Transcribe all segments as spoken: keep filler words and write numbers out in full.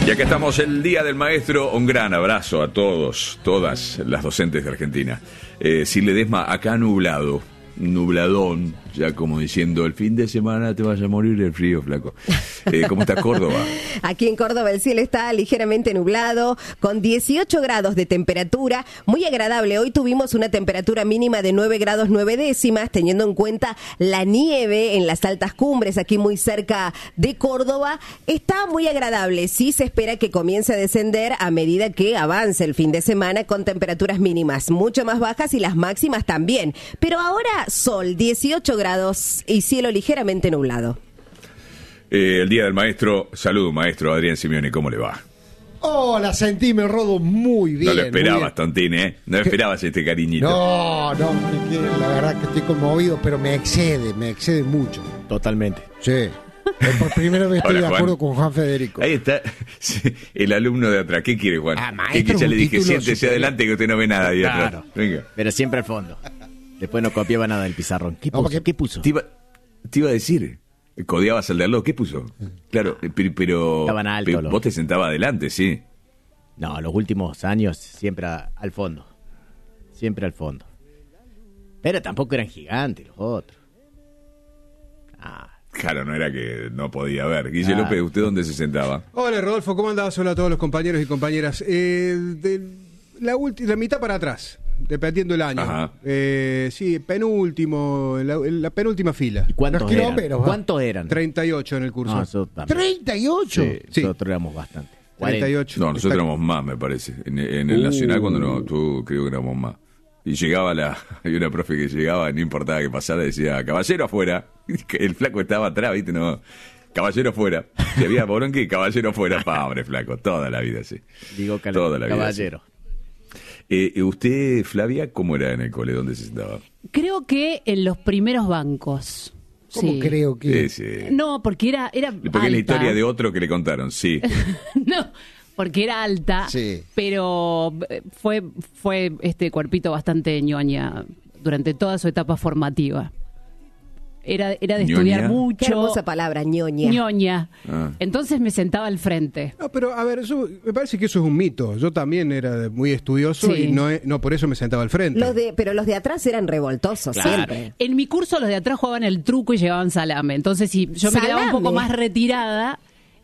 Y acá estamos, el Día del Maestro. Un gran abrazo a todos, todas las docentes de Argentina. Eh, si Ledesma, acá nublado, nubladón, ya como diciendo, el fin de semana te vas a morir del frío, flaco. Eh, ¿Cómo está Córdoba? Aquí en Córdoba el cielo está ligeramente nublado, con dieciocho grados de temperatura, muy agradable. Hoy tuvimos una temperatura mínima de nueve grados nueve décimas, teniendo en cuenta la nieve en las altas cumbres, aquí muy cerca de Córdoba. Está muy agradable, sí se espera que comience a descender a medida que avance el fin de semana, con temperaturas mínimas mucho más bajas y las máximas también. Pero ahora sol, dieciocho grados y cielo ligeramente nublado. Eh, el Día del Maestro. Salud, maestro Adrián Simeone, ¿cómo le va? Hola, sentí, me rodo muy bien. No lo esperabas, Tontín, ¿eh? No esperabas este cariñito. No, no, la verdad que estoy conmovido, pero me excede, me excede mucho. Totalmente. Sí. Por primera vez estoy Hola, de Juan. acuerdo con Juan Federico. Ahí está, sí, el alumno de atrás. ¿Qué quiere, Juan? Ah, que, maestro, que ya un le dije, título siéntese superior. adelante que usted no ve nada ahí atrás. Claro. Venga. Pero siempre al fondo. Después no copiaba nada del pizarrón. ¿Qué No, puso? porque- ¿Qué puso? Te iba, te iba a decir, codeabas al de al lado, ¿qué puso? Claro, eh, pero, pero Estaban altos pero los- vos te sentabas adelante, sí. No, los últimos años siempre a- al fondo. Siempre al fondo. Pero tampoco eran gigantes los otros. Ah, Claro, no era que no podía ver. Guille Ah. López, ¿usted dónde se sentaba? Hola Rodolfo, ¿cómo andás? Hola a todos los compañeros y compañeras. Eh, de la, ulti- la mitad para atrás, dependiendo el año. Ajá. Eh, sí, penúltimo, la, la penúltima fila. ¿y cuántos Los eran? kilómetros, ¿va? ¿Cuántos eran? treinta y ocho en el curso. No, eso también. ¿treinta y ocho? Sí, Sí. nosotros éramos bastante. treinta y ocho. No, nosotros Está- éramos más, me parece. En, en el Uh. Nacional, cuando no, tú creo que éramos más. Y llegaba la. Hay una profe que llegaba, no importaba que pasara, decía, caballero afuera. El flaco estaba atrás, ¿viste? No. Caballero afuera. Si había boronque, caballero afuera. Pobre flaco, toda la vida, sí. Digo cal- Toda la vida, caballero. Eh, eh, ¿Usted, Flavia, cómo era en el cole? ¿Dónde se sentaba? Creo que en los primeros bancos. ¿Cómo Sí. creo que? Ese. No, porque era, era Porque es la alta. historia de otro que le contaron, sí. No, porque era alta, Sí. pero eh, fue, fue este cuerpito bastante ñoña durante toda su etapa formativa. Era, era de ¿Ñoña? estudiar Qué mucho. hermosa palabra, ñoña. ñoña. Ah. Entonces me sentaba al frente. No, pero a ver, eso, me parece que eso es un mito. Yo también era muy estudioso Sí. y no, he- no por eso me sentaba al frente. Los de, pero los de atrás eran revoltosos Claro. siempre. En mi curso los de atrás jugaban el truco y llevaban salame. Entonces si yo me quedaba un poco ¿Salame? más retirada,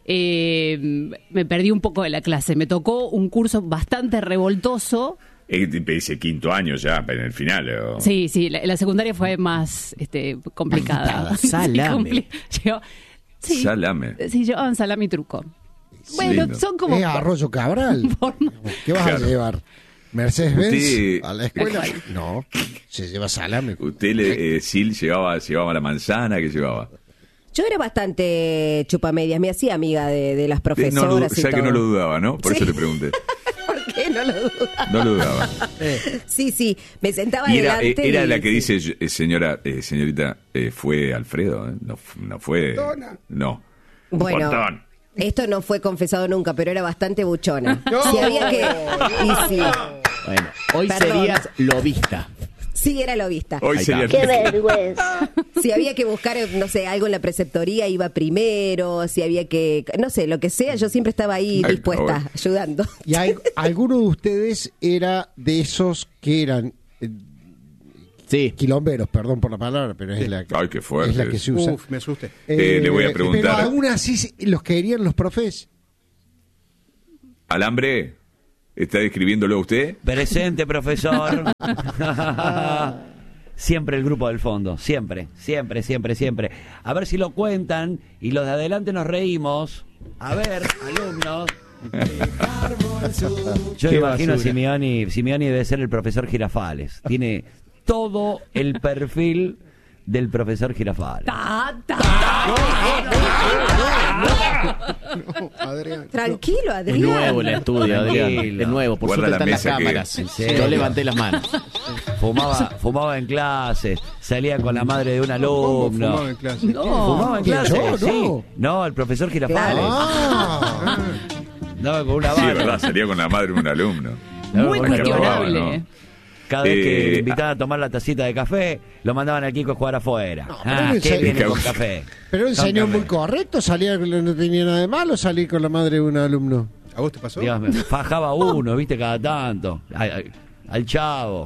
eh, me perdí un poco de la clase. Me tocó un curso bastante revoltoso. Eh, Dice quinto año ya, en el final. o- Sí, sí, la, la secundaria fue más este, complicada. Sí, Salame. compli- Lleva- sí, Salame. Sí, llevaban salame y truco. Bueno, lindo. son como... Es Arroyo Cabral. forma- ¿Qué vas Claro. a llevar? ¿Mercedes-Benz Usted- a la escuela? No, se lleva salame. ¿Usted, le, eh, Sil, llevaba, llevaba la manzana? ¿Qué llevaba? Yo era bastante chupamedias, me hacía amiga de, de las Eh, no, profesoras lo- y ya que todo. no lo dudaba, ¿no? Por Sí. eso le pregunté. ¿Por qué no lo dudaba? No lo dudaba. Sí, sí, me sentaba Y era, eh, adelante. era y- la que sí. dice, eh, señora, eh, señorita, eh, fue Alfredo, ¿eh? No, fu- no fue... Dona. No. Bueno, Pontón. esto no fue confesado nunca, pero era bastante buchona. No. Si había que... Y sí, Bueno, hoy Perdón. serías lobista. sí era lobista. Hoy Ahí sería... está. ¡Qué vergüenza! Si había que buscar, no sé, algo en la preceptoría, iba primero. Si había que... No sé, lo que sea, yo siempre estaba ahí Ay, dispuesta, bueno. ayudando. ¿Y hay, alguno de ustedes era de esos que eran eh, Sí. quilomberos? Perdón por la palabra, pero es la, Ay, qué fuerte. es la que se usa. Uf, me asusté. Eh, le voy a preguntar. Pero aún así se- los querían los profes. Alambre, ¿está describiéndolo usted? Presente, profesor. Siempre el grupo del fondo, siempre, siempre, siempre, siempre. A ver si lo cuentan y los de adelante nos reímos. A ver, alumnos. Yo Qué imagino a basura. Simeoni, Simeoni debe ser el profesor Girafales. Tiene todo el perfil del profesor Girafales. Ta, ta. No, Adrián. Tranquilo, Es Adrián. nuevo el estudio, Adrián. Tranquilo. Es nuevo, por Guarda suerte la están las mesa que- cámaras. ¿En serio? Yo levanté las manos. Fumaba, fumaba en clase, salía con la madre de un ¿Cómo alumno. fumaba en clase? No. ¿Fumaba en ¿Quién, clase? yo? Sí. No. No, el profesor Girafales. Ah, No, con una Sí, bala. verdad, salía con la madre de un alumno. No, Muy con una cuestionable. ¿no? Cada vez que Eh, le invitaban a tomar la tacita de café, lo mandaban al Kiko a jugar afuera. No, pero ah, él ¿qué ense- viene con Causa- café? Pero un Con señor café. muy correcto, salía, no tenía nada de malo salir con la madre de un alumno. ¿A vos te pasó? Dios mío, fajaba uno, viste, cada tanto. Al, al- al chavo.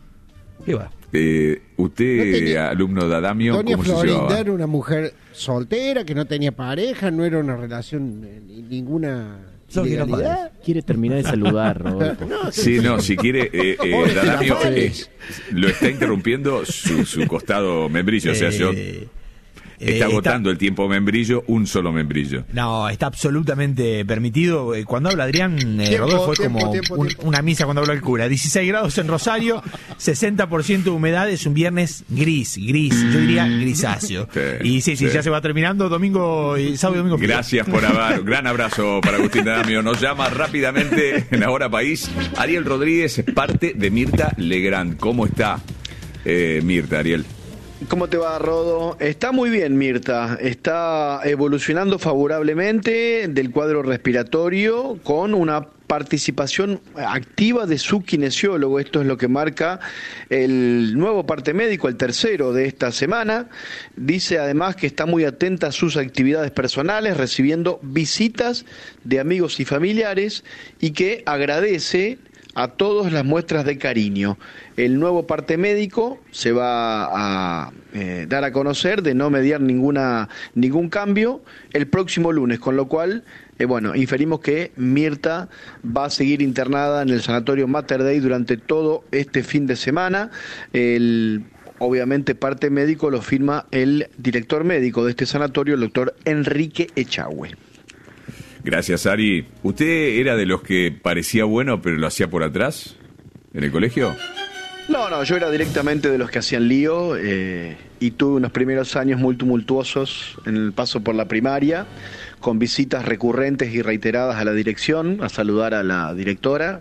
Y bueno, Eh, usted, No tenía- alumno de Adamio, Doña ¿cómo se Florinda llamaba? era una mujer soltera, que no tenía pareja, no era una relación, eh, ni- ninguna Son ilegalidad. Quiere terminar de saludar, Rodolfo. Sí, no, si quiere, eh, eh, Pobre Dadamio, Girafales. eh, lo está interrumpiendo su, su costado membrillo. O sea, yo, Eh, está eh, agotando el tiempo membrillo, un solo membrillo. No, está absolutamente permitido. Eh, Cuando habla Adrián, eh, Tiempo, Rodolfo, es tiempo, como tiempo, un- tiempo. una misa cuando habla el cura. dieciséis grados en Rosario, sesenta por ciento de humedad, es un viernes gris, gris, yo diría grisáceo. Sí, y sí, sí, sí. ya se va terminando, domingo, y sábado y domingo. frío. Gracias por haber. Gran abrazo para Agustín Dadamio. Nos llama rápidamente en Ahora País. Ariel Rodríguez es parte de Mirta Legrand. ¿Cómo está eh, Mirta, Ariel? ¿Cómo te va, Rodo? Está muy bien, Mirta. Está evolucionando favorablemente del cuadro respiratorio con una participación activa de su kinesiólogo. Esto es lo que marca el nuevo parte médico, el tercero de esta semana. Dice además que está muy atenta a sus actividades personales, recibiendo visitas de amigos y familiares, y que agradece a todas las muestras de cariño. El nuevo parte médico se va a eh, dar a conocer de no mediar ninguna ningún cambio el próximo lunes, con lo cual, eh, bueno, inferimos que Mirta va a seguir internada en el sanatorio Mater Dei durante todo este fin de semana. El Obviamente parte médico lo firma el director médico de este sanatorio, el doctor Enrique Echagüe. Gracias, Ari. ¿Usted era de los que parecía bueno, pero lo hacía por atrás en el colegio? No, no, yo era directamente de los que hacían lío eh, y tuve unos primeros años muy tumultuosos en el paso por la primaria, con visitas recurrentes y reiteradas a la dirección, a saludar a la directora,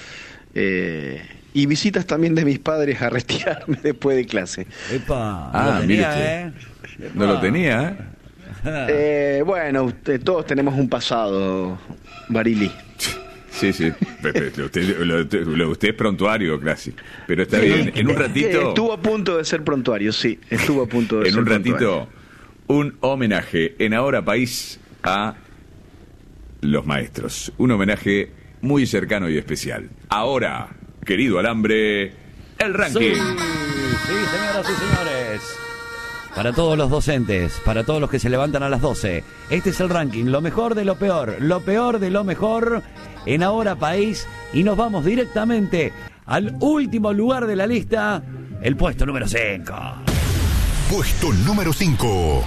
eh, y visitas también de mis padres a retirarme después de clase. epa, Ah, lo mire tenía, usted. ¿eh? No lo Epa. tenía, ¿eh? Eh, bueno, usted- todos tenemos un pasado, Barili. Sí, sí. Pepe, Usted, lo- lo- usted es prontuario, casi. Pero está bien. En un Eh, ratito, Estuvo a punto de ser prontuario, sí, estuvo a punto de en ser un prontuario. ratito, un homenaje en Ahora País a los maestros. Un homenaje muy cercano y especial. Ahora, querido Alambre, el ranking. Sí, sí, señoras y señores. Para todos los docentes, para todos los que se levantan a las doce, este es el ranking, lo mejor de lo peor, lo peor de lo mejor en Ahora País, y nos vamos directamente al último lugar de la lista, el puesto número cinco. Puesto número cinco.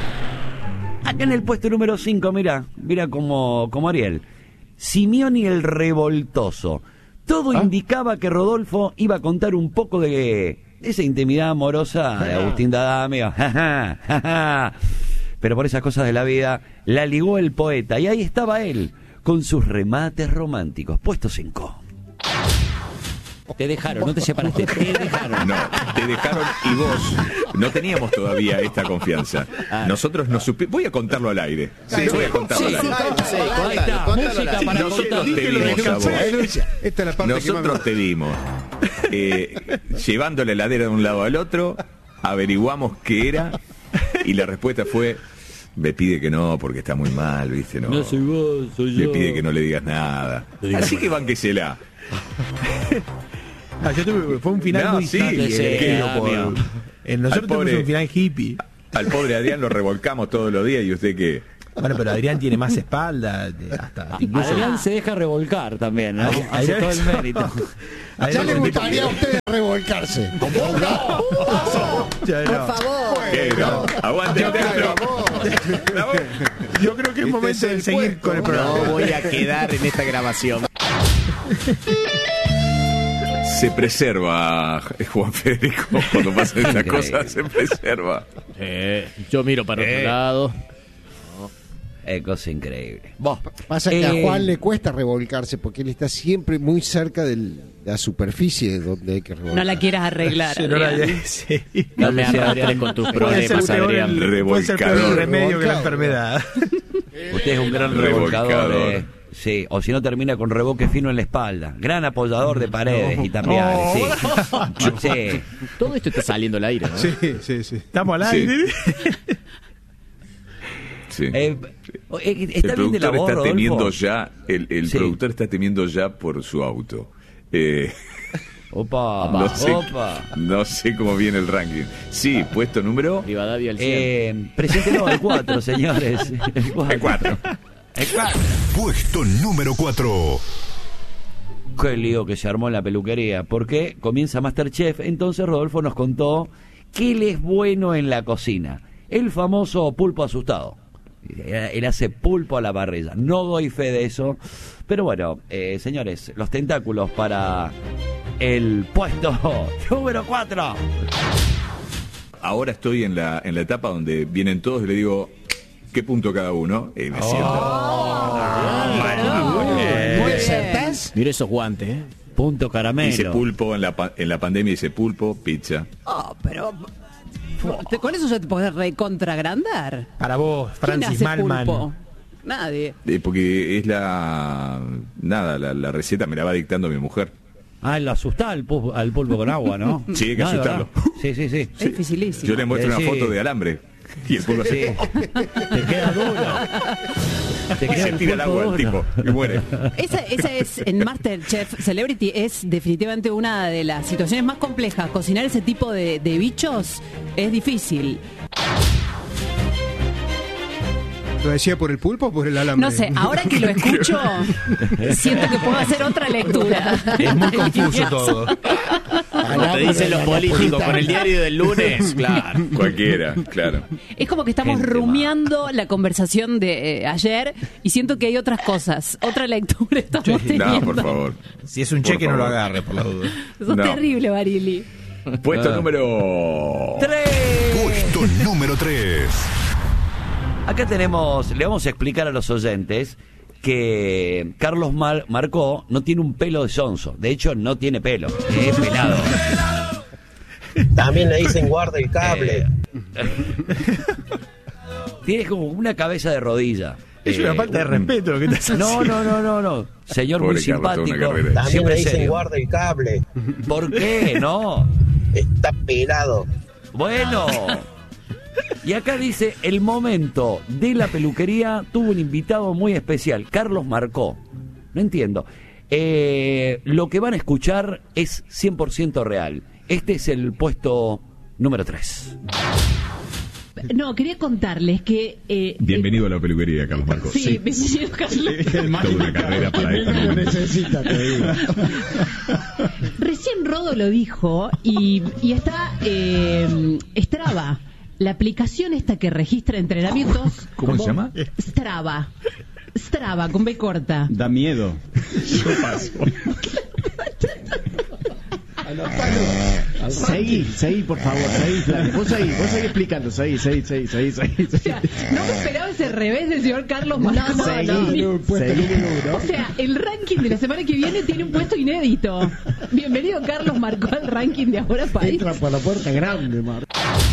Acá en el puesto número cinco, mira, mira como, como Ariel, Simeoni el Revoltoso. Todo indicaba que Rodolfo iba a contar un poco de esa intimidad amorosa de Agustín Dadamio. Pero por esas cosas de la vida la ligó el poeta, y ahí estaba él con sus remates románticos. Puesto cinco. Te dejaron, no te separaste, te dejaron. No, te dejaron y vos no teníamos todavía esta confianza. Nosotros nos supi- Voy a contarlo al aire. Sí, voy a contarlo al aire. Ahí está, música para Nosotros contar. te dimos a vos. Esta es la parte que más Nosotros te dimos. Eh, llevando la heladera de un lado al otro, averiguamos qué era y la respuesta fue: me pide que no porque está muy mal, ¿viste? No, No soy vos, soy me yo. pide que no le digas nada. Así que banquesela. Ah, yo tuve- fue un final No, muy sí, hippie, sí, elegido ah, por- mío. Eh, nosotros Al pobre- tuvimos un final hippie. Al pobre Adrián lo revolcamos todos los días y usted qué. Bueno, pero Adrián tiene más espalda, de- hasta incluso. Adrián se deja revolcar también, ¿no? Hace Adrián- todo el mérito. Ya Adrián le es un tipo- gustaría a usted revolcarse. Ya, Por no. favor. ¿Qué? No, aguante el templo. Yo creo que es momento de seguir con el programa. No voy a quedar en esta grabación. Se preserva, Juan Federico, cuando pasan estas Increíble. cosas, se preserva. Eh, yo miro para otro Eh. lado. Es cosa increíble. Vos. Pasa que Eh, a Juan le cuesta revolcarse porque él está siempre muy cerca del- de la superficie donde hay que revolcar. No la quieras arreglar. Sí, no la- Adrián. sí. No me arrastres con tus Puede ser problemas, peor Adrián. el, puede ser peor el Revolcador. remedio que la Revolcado. enfermedad. Usted es un gran Revolcador. revolcador. eh. Sí, o si no termina con revoque fino en la espalda. Gran apoyador de paredes y tapiales, sí. Sí. Todo esto está saliendo al aire, ¿no? Sí, sí, sí. Estamos al Sí. aire. Eh, Sí. eh, ¿Está el bien de la productor voz, está temiendo Rodolfo? ya, el, el Sí. productor está temiendo ya por su auto. Eh, Opa, no, sé, opa. no sé cómo viene el ranking. Sí, puesto número Rivadavia al cien. Eh, preséntelo el cuatro, señores. El cuatro. cuatro. El cuatro. Puesto número cuatro. Qué lío que se armó en la peluquería. Porque comienza Masterchef. Entonces Rodolfo nos contó que él es bueno en la cocina. El famoso pulpo asustado. Él hace pulpo a la parrilla. No doy fe de eso. Pero bueno, eh, señores, los tentáculos para el puesto número cuatro. Ahora estoy en la, en la etapa donde vienen todos y le digo, ¿qué punto cada uno? Y me siento. Muy bien. Mira esos guantes, ¿eh? Punto caramelo. Hice pulpo, en la, pa- en la pandemia hice pulpo, pizza. Oh, pero... ¿te- ¿Con eso ya te podés recontragrandar? Para vos, ¿Quién Francis hace Malman. pulpo? Nadie. Eh, porque es la... Nada, la, la receta me la va dictando mi mujer. Ah, lo asustá al pulpo, al pulpo con agua, ¿no? Sí, hay que No, de asustarlo. verdad. Sí, sí, sí. Es dificilísimo. Yo le muestro Eh, una sí. foto de alambre. Y el pulpo Sí. Te queda dura. Te y queda se el tira al pulpo agua el duro. tipo y muere. Esa, esa es, en Masterchef Celebrity, es definitivamente una de las situaciones más complejas. Cocinar ese tipo de, de bichos es difícil. ¿Lo decía por el pulpo o por el alambre? No sé, ahora que lo escucho, siento que puedo hacer otra lectura. Es muy confuso todo. Como te dicen los políticos con el diario del lunes, claro. Cualquiera, claro. Es como que estamos Gente rumiando la conversación de eh, ayer y siento que hay otras cosas, otra lectura estamos teniendo. No, por favor. Si es un Por cheque, no lo favor. agarre, por la duda. Sos No. terrible, Barili. Puesto Ah. número... ¡Tres! Puesto número tres. Acá tenemos, le vamos a explicar a los oyentes que Carlos Mar- Marcó no tiene un pelo de sonso. De hecho, no tiene pelo, es pelado. También le dicen guarda el cable. Eh, tiene como una cabeza de rodilla. Es una Eh, falta de respeto lo que estás No, haciendo. no, no, no, no. Señor Pobre muy Carlos, toda una simpático. carrera. También Siempre le dicen serio. guarda el cable. ¿Por qué? No. Está pelado. Bueno. Y acá dice, el momento de la peluquería tuvo un invitado muy especial, Carlos Marcó. No entiendo. Eh, lo que van a escuchar es cien por ciento real. Este es el puesto número tres. No, quería contarles que... eh, Bienvenido a la peluquería, Carlos Marcos. Sí, bienvenido, Carlos. Toda una carrera para esto. ¿no? necesita, te digo. Recién Rodo lo dijo y, y está eh, Strava, la aplicación esta que registra entrenamientos. ¿Cómo se llama? Strava. Strava, con B corta. Da miedo. Yo paso. Seguí, seguí, por favor, seguí, Flavio. Vos seguí, vos seguí explicando, seguí, seguí, seguí, seguí, seguí. O sea, no me esperaba ese revés del señor Carlos Marcó. No, seguí, seguí. O sea, el ranking de la semana que viene tiene un puesto inédito. Bienvenido Carlos Marcó al ranking de Ahora País. Entra por la puerta grande, Mar.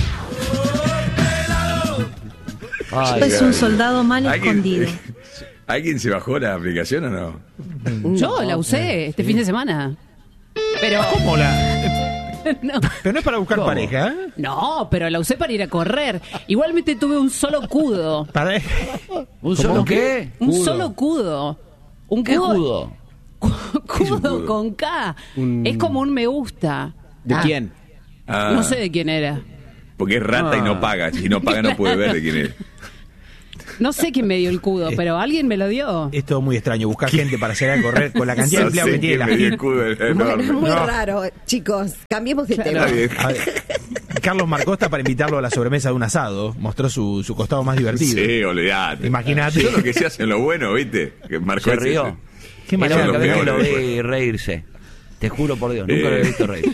Ay, Es un soldado mal ¿Alguien- escondido. ¿Alguien se bajó la aplicación o no? Yo la usé este fin de semana. Pero... ¿Cómo la...? No. Pero no es para buscar ¿Cómo? pareja, ¿eh? No, pero la usé para ir a correr. Igualmente tuve un solo cudo. Para... ¿Un solo qué? Un solo cudo. Un ¿Qué cudo. judo? Cudo cudo? con K. Un- Es como un me gusta. ¿De quién? Ah, No sé de quién era. Porque es rata y no paga. Si no paga no puede ver de quién es. No sé quién me dio el cudo, pero alguien me lo dio. Es todo muy extraño, buscar gente para salir a correr con la cantidad de No empleados sé que tiene quién la me dio el gente. cudo, es Bueno, es enorme. muy No. raro, chicos. Cambiemos de tema. Está bien. A ver, Carlos Marcó está para invitarlo a la sobremesa de un asado. Mostró su, su costado más divertido. Sí, olvidate. Imagínate. Yo lo que se hace en lo bueno, ¿viste? Que Marcó Se ese- rió. Qué Es la Son manera los única vez que lo peores, vi reírse. Te juro por Dios, nunca Eh. lo he visto reír.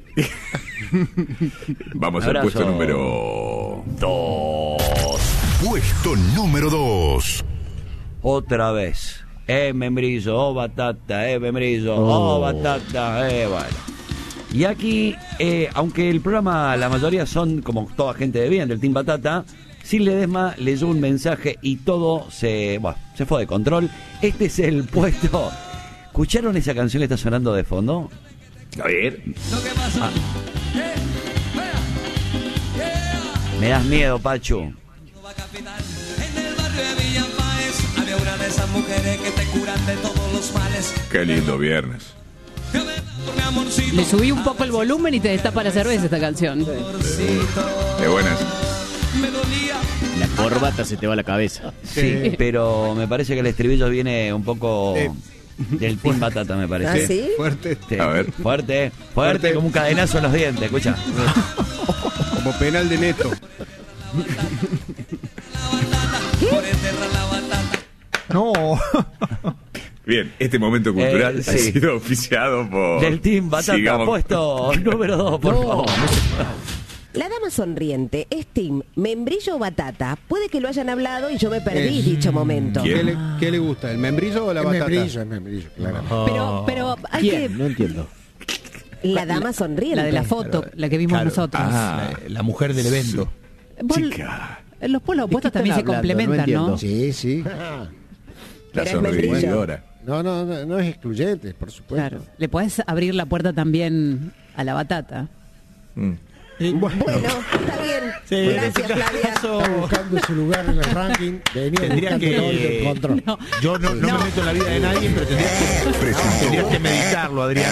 Vamos al Abrazo. puesto número Dos. Puesto número dos. Otra vez. Eh, membrillo, oh batata, eh, membrillo, oh, batata, eh, bueno. Y aquí, eh, aunque el programa, la mayoría son como toda gente de bien, del Team Batata, Sil Ledesma leyó un mensaje y todo se, bueno, se fue de control. Este es el puesto. ¿Escucharon esa canción que está sonando de fondo? A ver. Ah. Me das miedo, Pachu. En el barrio de Villa Páez había una de esas mujeres que te curan de todos los males. Qué lindo viernes. Le subí un poco el volumen y te destapa la cerveza esta canción. Qué buenas. La corbata se te va a la cabeza. Sí, pero me parece que el estribillo viene un poco Eh. del Team Batata, me parece. ¿Ah, sí? Fuerte. Sí. A ver. Fuerte, fuerte, Fuerte. como un cadenazo en los dientes, escucha. Como penal de Neto. No. Bien, este momento cultural Eh, ha sí. sido oficiado por... Del Team Batata, Sigamos. puesto número dos, por favor. La dama sonriente es Team Membrillo o Batata. Puede que lo hayan hablado y yo me perdí Es- dicho momento. ¿Quién? ¿Qué le, qué le gusta? ¿El membrillo o la Es batata? membrillo, es membrillo, claro. Pero, pero hay ¿Quién? que... No entiendo. La dama sonriente. La de la foto, la que vimos Claro. nosotros. Ah, La, la mujer del evento. Vos- chica. Los polos ¿De qué opuestos están también se hablando? complementan, No ¿no? Sí, entiendo. sí. La Pero es membrillo. sonreidora. No, no, no, no es excluyente, por supuesto. Claro. Le podés abrir la puerta también a la batata. Mm. Bueno, está bien. Sí, en Gracias, este Flavia. caso, Está buscando su lugar en el ranking. Venía Tendría buscando que- y no lo encontró. No, yo no, no me meto en la vida de nadie, pero tendría que, tendrías que meditarlo, Adrián.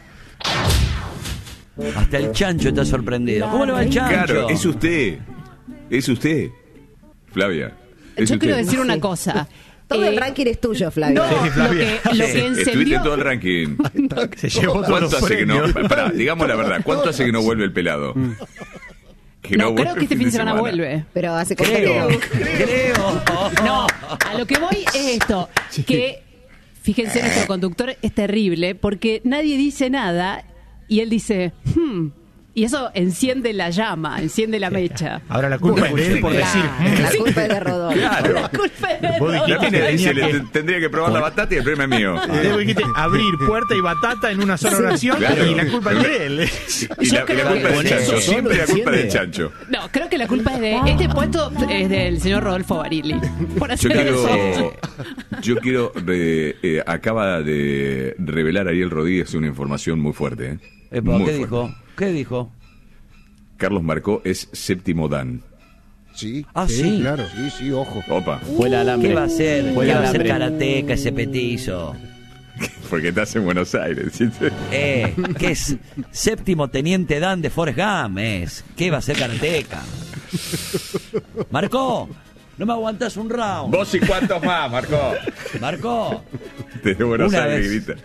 Hasta el chancho está sorprendido. ¿Cómo le va el chancho? Claro, es usted. Es usted. Flavia. Es yo usted. quiero decir una cosa. Todo el Eh, ranking es tuyo, Flavia. No, Sí, lo Flavia. que, lo Sí, que estuviste encendió... en todo el ranking. Se llevó todos ¿Cuánto los hace que no? premios. Pará, digamos la verdad. ¿Cuánto hace que no vuelve el pelado? Que No, vuelve creo que el este fin de semana semana. vuelve. Pero hace cuánto Creo, que... creo. No, a lo que voy es esto, que fíjense, nuestro conductor es terrible porque nadie dice nada y él dice, hmm, y eso enciende la llama, enciende la mecha. Ahora la culpa es de él por decir. Claro, la culpa es de Rodolfo. Claro. La culpa es de Vos dijiste Rodolfo. La mina dice, Tenía le- que- tendría que probar la batata y el premio es mío. Debo dijiste abrir puerta y batata en una sola oración Claro. y la culpa es de él. Y la, creo la culpa que del con chancho. eso Siempre la solo culpa del enciende. chancho. No, creo que la culpa es de... Este puesto es del señor Rodolfo Barili. Por Yo hacer quiero, eso. yo quiero re- eh, acaba de revelar Ariel Rodríguez una información muy fuerte. ¿eh? Epa, Muy ¿qué fuerte. dijo? ¿Qué dijo? Carlos Marcó es séptimo Dan. Sí, Ah, sí. claro. Sí, sí, ojo. Opa, Fue el alambre. ¿Qué va a hacer? Fue ¿Qué el va a hacer alambre. karateca ese petizo? porque estás en Buenos Aires. ¿sí? Eh, ¿qué es? Séptimo teniente Dan de Forrest Gump es. ¿Qué va a hacer karateca? Marcó, no me aguantás un round. Vos y cuántos más, Marcó. Marcó. Desde Buenos Una Aires vez. grita.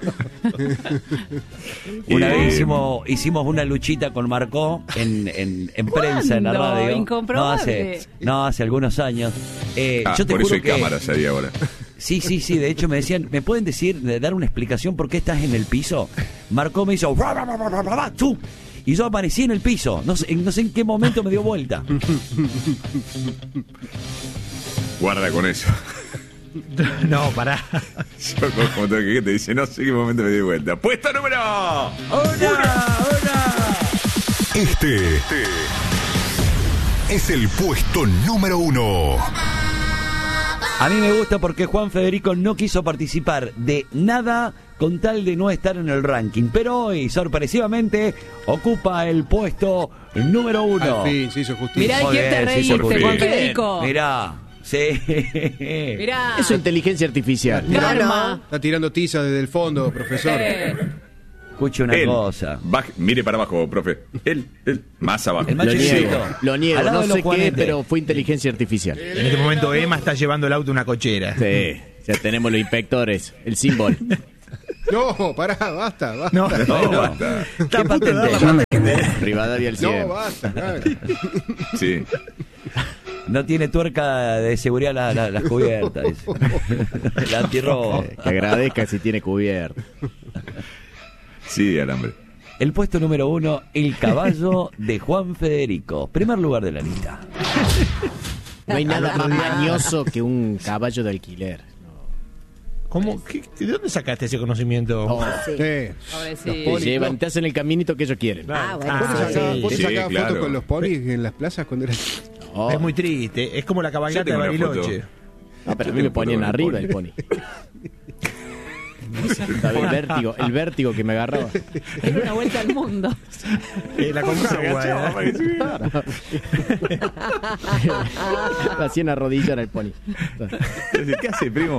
Una Eh, vez hicimos, hicimos una luchita con Marcó en, en, en prensa, en la ¿Cuándo? radio. Incomprobable. No hace, no, hace algunos años. Eh, Ah, yo te por juro eso hay que, cámaras ahí ahora. Sí, sí, sí. De hecho, me decían, ¿me pueden decir, de dar una explicación por qué estás en el piso? Marcó me hizo. ¡Tú! Y yo aparecí en el piso. No sé, no sé en qué momento me dio vuelta. Guarda con eso. No, pará. Yo como todo que te dice, no sé qué momento me di vuelta. Puesto número Este es el puesto número uno. A mí me gusta porque Juan Federico no quiso participar de nada con tal de no estar en el ranking. Pero hoy, sorpresivamente, ocupa el puesto número uno. Al fin, se hizo justicia. Mirá de Muy quién te bien, sí, hizo reíste, Juan justicia. Federico. Mirá, sí. Mirá. Eso es inteligencia artificial. Karma. Está tirando tiza desde el fondo, profesor. Eh, Escuche una Él. cosa. Baj- mire para abajo, profe. Él, él, más abajo. El Lo macho niego, chiquito. lo niego. Al lado No de los sé qué, Juanetes. pero fue inteligencia artificial. En este momento Emma está llevando el auto a una cochera. Sí, ya tenemos los inspectores, el símbolo. No, pará, basta, basta. No, No, basta. Está a punto de dar la Patente. patente. Rivadavia al No, cien. basta, claro. Sí. No tiene tuerca de seguridad la- la- las cubiertas. dice. La antirrobo. Eh, Que agradezca si tiene cubierto. Sí, alambre. El puesto número uno, el caballo de Juan Federico. Primer lugar de la lista. No hay nada más mañoso que un caballo de alquiler. ¿Cómo? ¿Qué- ¿De dónde sacaste ese conocimiento? Oh, Sí. ahora sí. te llevan, te hacen el caminito que ellos quieren. Ah, bueno. ¿Vos te Ah, sacabas, sí. vos te Sí, sacabas claro. fotos con los ponis en las plazas cuando eras... Oh. Es muy triste. Es como la Yo cabalgata de tengo una Bariloche. foto. No, pero a Yo mí me tengo ponían foto arriba del el pony. ¿Sabes? El vértigo, el vértigo que me agarraba. Era una vuelta al mundo. Eh, la Concagua, eh. Me hacían arrodillar al pony. ¿Qué hace, primo?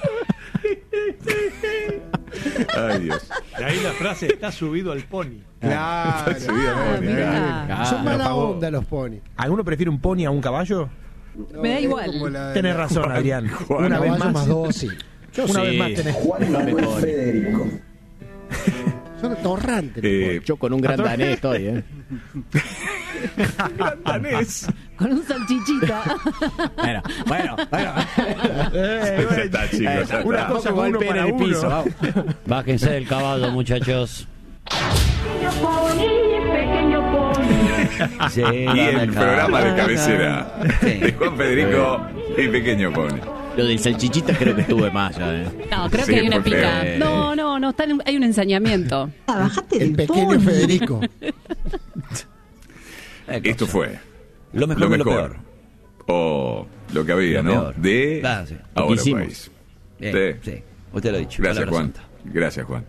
Ay, Dios. De ahí la frase, está subido al pony. Claro. Está subido, Ah, pony, mirá. claro. Claro. Son mala pagó. onda los ponis. ¿Alguno prefiere un pony a un caballo? Me da Es igual. como la de Tenés la- razón, Adrián. Juan, Una vez Caballo más. más dócil. Una Sí. vez más tenés. Son atorrantes. Eh, Yo con un gran danés estoy, ¿eh? danés. Con un salchichita. Bueno, bueno, bueno. Eh, Ya está, chicos, ya está. Una cosa con uno golpeen para en el uno. piso, vamos. Bájense del caballo, muchachos. Sí, Y el programa de cabecera Sí. de Juan Federico y Pequeño Pony. Lo del salchichita creo que estuve más ya, ¿eh? No, creo Sí, que hay una muy feo. pica. No, no, no, está en- hay un ensañamiento. El pequeño Federico. Esto fue Lo mejor lo de lo mejor. peor. O lo que había, Lo ¿no? peor. De Ah, sí. Lo Ahora que hicimos. País. Bien, Sí. sí. Usted lo ha dicho. Gracias, Palabra Juan. santa. Gracias, Juan.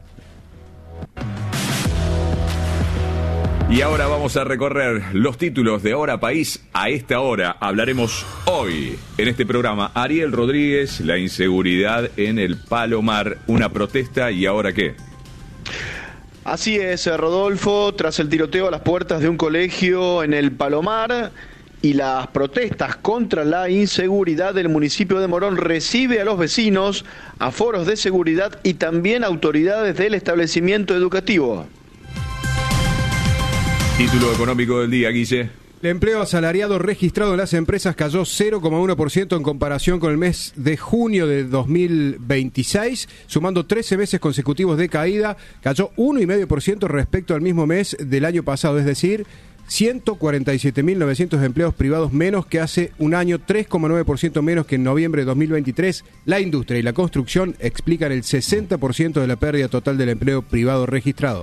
Y ahora vamos a recorrer los títulos de Ahora País. A esta hora hablaremos hoy en este programa. Ariel Rodríguez, la inseguridad en el Palomar, una protesta y ahora qué. Así es, Rodolfo, tras el tiroteo a las puertas de un colegio en el Palomar y las protestas contra la inseguridad del municipio de Morón, recibe a los vecinos, a foros de seguridad y también autoridades del establecimiento educativo. Título económico del día, Guille. El empleo asalariado registrado en las empresas cayó cero coma uno por ciento en comparación con el mes de junio de dos mil veintiséis, sumando trece meses consecutivos de caída, cayó uno coma cinco por ciento respecto al mismo mes del año pasado, es decir, ciento cuarenta y siete mil novecientos empleos privados menos que hace un año, tres coma nueve por ciento menos que en noviembre de dos mil veintitrés. La industria y la construcción explican el sesenta por ciento de la pérdida total del empleo privado registrado.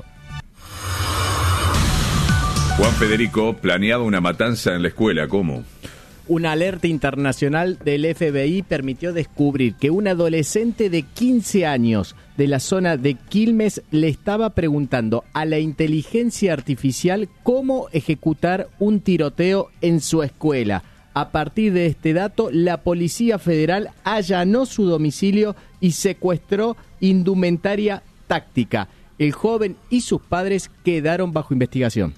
Juan Federico, planeaba una matanza en la escuela, ¿cómo? Una alerta internacional del F B I permitió descubrir que un adolescente de quince años de la zona de Quilmes le estaba preguntando a la inteligencia artificial cómo ejecutar un tiroteo en su escuela. A partir de este dato, la Policía Federal allanó su domicilio y secuestró indumentaria táctica. El joven y sus padres quedaron bajo investigación.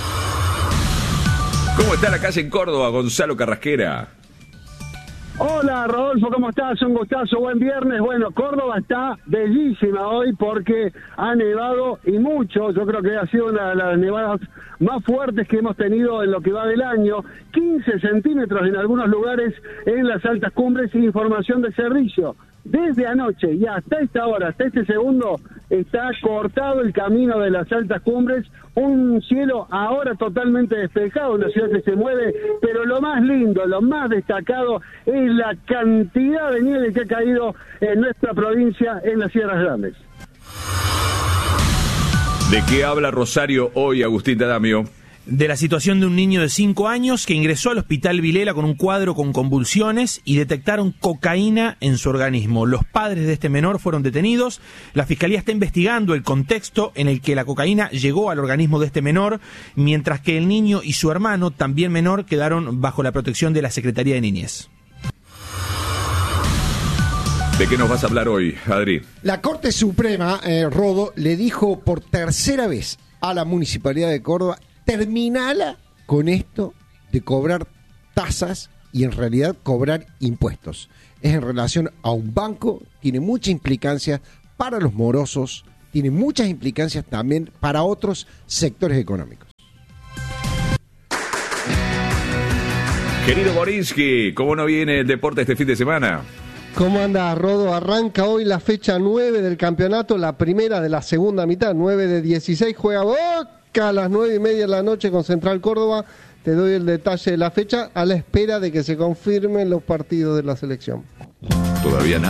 ¿Cómo está la calle en Córdoba, Gonzalo Carrasquera? Hola Rodolfo, ¿cómo estás? Un gustazo, buen viernes. Bueno, Córdoba está bellísima hoy porque ha nevado y mucho. Yo creo que ha sido una de las nevadas más fuertes que hemos tenido en lo que va del año. quince centímetros en algunos lugares en las altas cumbres. Información de servicio. Desde anoche y hasta esta hora, hasta este segundo, está cortado el camino de las altas cumbres, un cielo ahora totalmente despejado, una ciudad que se mueve, pero lo más lindo, lo más destacado es la cantidad de nieve que ha caído en nuestra provincia, en las Sierras Grandes. ¿De qué habla Rosario hoy, Agustín Tadamio? De la situación de un niño de cinco años que ingresó al hospital Vilela con un cuadro con convulsiones y detectaron cocaína en su organismo. Los padres de este menor fueron detenidos. La Fiscalía está investigando el contexto en el que la cocaína llegó al organismo de este menor, mientras que el niño y su hermano, también menor, quedaron bajo la protección de la Secretaría de Niñez. ¿De qué nos vas a hablar hoy, Adri? La Corte Suprema, eh, Rodo, le dijo por tercera vez a la Municipalidad de Córdoba: terminala con esto de cobrar tasas y en realidad cobrar impuestos. Es en relación a un banco, tiene mucha implicancia para los morosos, tiene muchas implicancias también para otros sectores económicos. Querido Borinsky, ¿cómo no viene el deporte este fin de semana? ¿Cómo anda, Rodo? Arranca hoy la fecha nueve del campeonato, la primera de la segunda mitad, nueve de dieciséis, juega Boca a las nueve y media de la noche con Central Córdoba. Te doy el detalle de la fecha a la espera de que se confirmen los partidos de la selección. Todavía nada.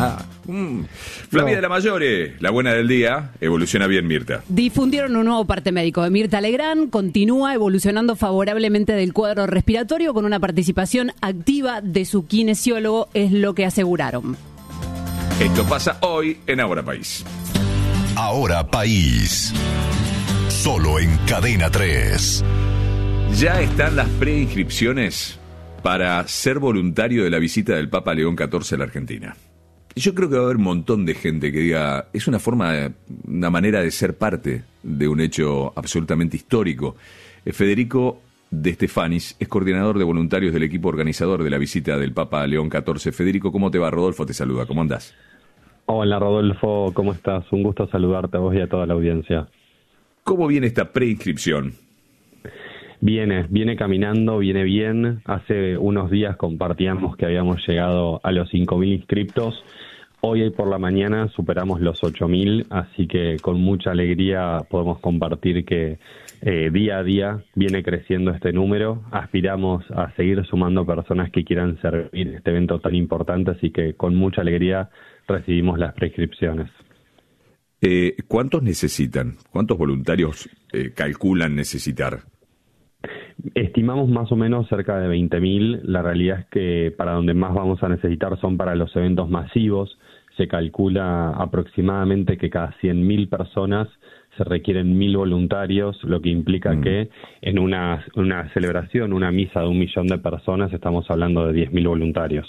Mm. Flavia No. de la Mayore, la buena del día, evoluciona bien, Mirta. Difundieron un nuevo parte médico de Mirta Legrand, continúa evolucionando favorablemente del cuadro respiratorio con una participación activa de su kinesiólogo, es lo que aseguraron. Esto pasa hoy en Ahora País. Ahora País. Solo en Cadena tres. Ya están las preinscripciones para ser voluntario de la visita del Papa León catorce a la Argentina. Yo creo que va a haber un montón de gente que diga, es una forma, una manera de ser parte de un hecho absolutamente histórico. Eh, Federico de Stefanis es coordinador de voluntarios del equipo organizador de la visita del Papa León catorce. Federico, ¿cómo te va? Rodolfo te saluda, ¿cómo andás? Hola Rodolfo, ¿cómo estás? Un gusto saludarte a vos y a toda la audiencia. ¿Cómo viene esta preinscripción? Viene, viene caminando, viene bien. Hace unos días compartíamos que habíamos llegado a los cinco mil inscriptos. Hoy por la mañana superamos los ocho mil, así que con mucha alegría podemos compartir que eh, día a día viene creciendo este número. Aspiramos a seguir sumando personas que quieran servir este evento tan importante, así que con mucha alegría recibimos las prescripciones. Eh, ¿Cuántos necesitan? ¿Cuántos voluntarios eh, calculan necesitar? Estimamos más o menos cerca de veinte mil. La realidad es que para donde más vamos a necesitar son para los eventos masivos. Se calcula aproximadamente que cada cien mil personas se requieren mil voluntarios, lo que implica mm. que en una, una celebración, una misa de un millón de personas, estamos hablando de diez mil voluntarios.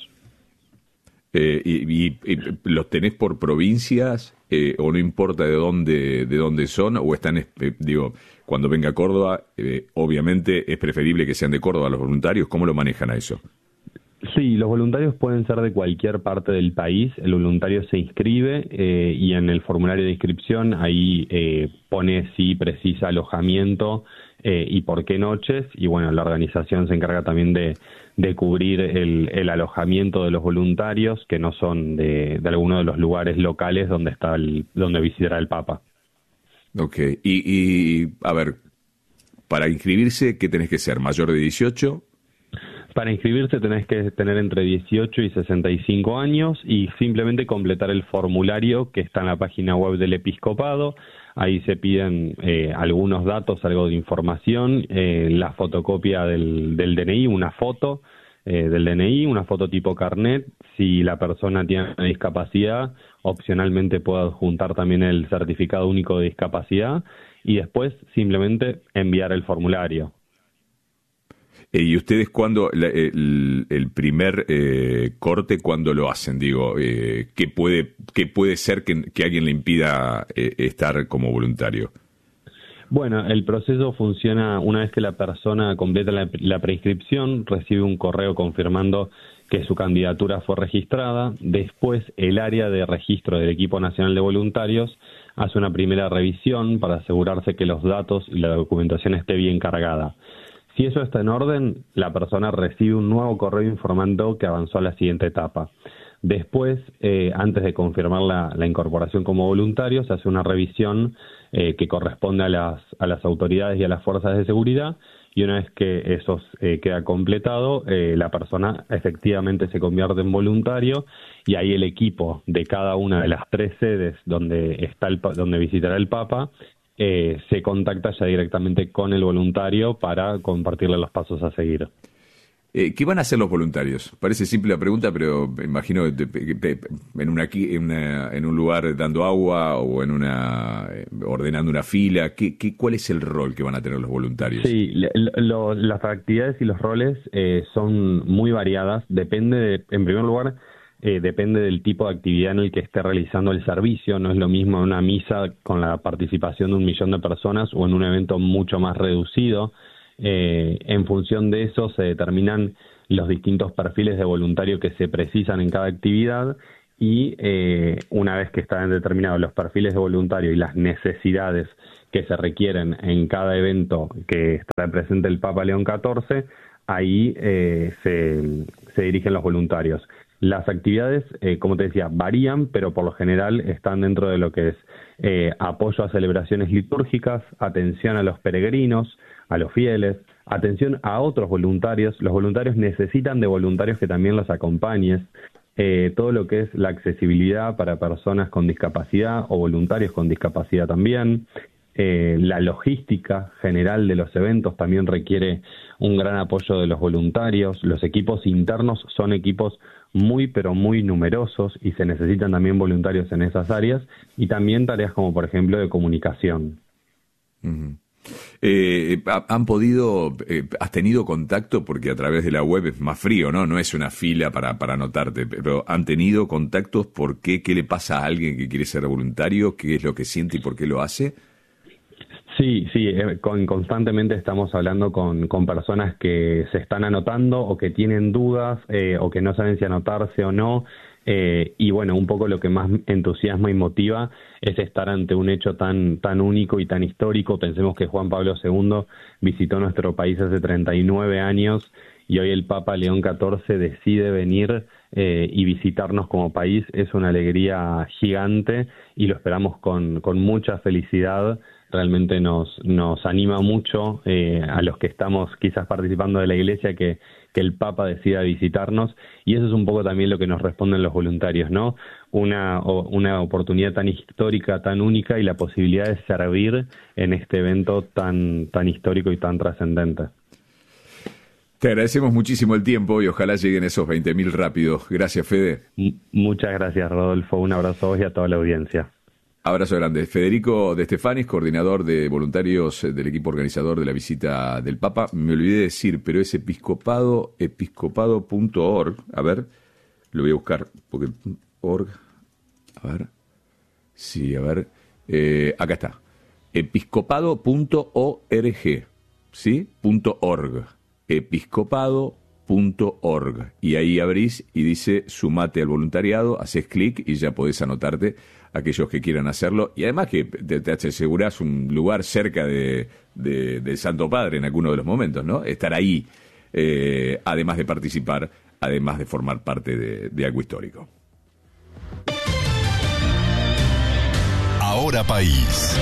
Eh, y, y, y los tenés por provincias eh, o no importa de dónde de dónde son o están eh, digo cuando venga a Córdoba eh, obviamente es preferible que sean de Córdoba los voluntarios. ¿Cómo lo manejan a eso? Sí, los voluntarios pueden ser de cualquier parte del país. El voluntario se inscribe eh, y en el formulario de inscripción ahí eh, pone si precisa alojamiento eh, y por qué noches, y bueno, la organización se encarga también de, de cubrir el, el alojamiento de los voluntarios que no son de, de alguno de los lugares locales donde está el, donde visitará el Papa. Ok, y, y a ver, para inscribirse, ¿qué tenés que ser? ¿Mayor de dieciocho? Para inscribirse tenés que tener entre dieciocho y sesenta y cinco años y simplemente completar el formulario que está en la página web del Episcopado. Ahí se piden eh, algunos datos, algo de información, eh, la fotocopia del, del D N I, una foto eh, del D N I, una foto tipo carnet. Si la persona tiene una discapacidad, opcionalmente puede adjuntar también el certificado único de discapacidad y después simplemente enviar el formulario. ¿Y ustedes cuándo, el, el primer eh, corte, cuándo lo hacen? Digo, eh, ¿qué puede qué puede ser que, que alguien le impida eh, estar como voluntario? Bueno, el proceso funciona una vez que la persona completa la, la preinscripción, recibe un correo confirmando que su candidatura fue registrada. Después, el área de registro del Equipo Nacional de Voluntarios hace una primera revisión para asegurarse que los datos y la documentación esté bien cargada. Si eso está en orden, la persona recibe un nuevo correo informando que avanzó a la siguiente etapa. Después, eh, antes de confirmar la, la incorporación como voluntario, se hace una revisión eh, que corresponde a las, a las autoridades y a las fuerzas de seguridad, y una vez que eso eh, queda completado, eh, la persona efectivamente se convierte en voluntario, y ahí el equipo de cada una de las tres sedes donde, está el, donde visitará el Papa Eh, se contacta ya directamente con el voluntario para compartirle los pasos a seguir. Eh, ¿Qué van a hacer los voluntarios? Parece simple la pregunta, pero me imagino que en, una, en, una, en un lugar dando agua o en una ordenando una fila. ¿Qué, qué, ¿Cuál es el rol que van a tener los voluntarios? Sí, lo, lo, las actividades y los roles eh, son muy variadas. Depende, de, en primer lugar, Eh, depende del tipo de actividad en el que esté realizando el servicio. No es lo mismo en una misa con la participación de un millón de personas o en un evento mucho más reducido. Eh, en función de eso se determinan los distintos perfiles de voluntario que se precisan en cada actividad y eh, una vez que están determinados los perfiles de voluntario y las necesidades que se requieren en cada evento que estará presente el Papa León catorce, ahí eh, se, se dirigen los voluntarios. Las actividades, eh, como te decía, varían, pero por lo general están dentro de lo que es eh, apoyo a celebraciones litúrgicas, atención a los peregrinos, a los fieles, atención a otros voluntarios. Los voluntarios necesitan de voluntarios que también los acompañen. eh, todo lo que es la accesibilidad para personas con discapacidad o voluntarios con discapacidad también. Eh, la logística general de los eventos también requiere un gran apoyo de los voluntarios. Los equipos internos son equipos muy pero muy numerosos y se necesitan también voluntarios en esas áreas y también tareas como por ejemplo de comunicación. Uh-huh. Eh, ¿Han podido, eh, has tenido contacto, porque a través de la web es más frío, ¿no? No es una fila para, para anotarte, pero ¿han tenido contactos? ¿Por qué? ¿Qué le pasa a alguien que quiere ser voluntario? ¿Qué es lo que siente y por qué lo hace? Sí, sí, eh, con, constantemente estamos hablando con, con personas que se están anotando o que tienen dudas eh, o que no saben si anotarse o no. Eh, y bueno, un poco lo que más entusiasma y motiva es estar ante un hecho tan tan único y tan histórico. Pensemos que Juan Pablo segundo visitó nuestro país hace treinta y nueve años y hoy el Papa León catorce decide venir eh, y visitarnos como país. Es una alegría gigante y lo esperamos con, con mucha felicidad. Realmente nos, nos anima mucho eh, a los que estamos quizás participando de la Iglesia que, que el Papa decida visitarnos, y eso es un poco también lo que nos responden los voluntarios, ¿no? Una, una oportunidad tan histórica, tan única, y la posibilidad de servir en este evento tan, tan histórico y tan trascendente. Te agradecemos muchísimo el tiempo y ojalá lleguen esos veinte mil rápido. Gracias, Fede. M- muchas gracias, Rodolfo. Un abrazo a vos y a toda la audiencia. Abrazo grande. Federico De Stefanis, coordinador de voluntarios del equipo organizador de la visita del Papa. Me olvidé de decir, pero es episcopado, episcopado punto org. A ver, lo voy a buscar, porque org. A ver. Sí, a ver. Eh, acá está. episcopado punto org. ¿Sí? Punto .org. episcopado punto org. Y ahí abrís y dice sumate al voluntariado, haces clic y ya podés anotarte, aquellos que quieran hacerlo, y además que te, te asegurás un lugar cerca de, de, del Santo Padre en alguno de los momentos, ¿no? Estar ahí, eh, además de participar, además de formar parte de, de algo histórico. Ahora País.